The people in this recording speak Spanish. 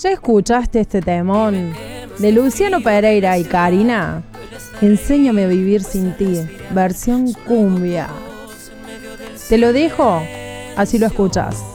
¿Ya escuchaste este temón de Luciano Pereira y Karina? Enséñame a vivir sin ti, versión cumbia. Te lo dejo, así lo escuchas.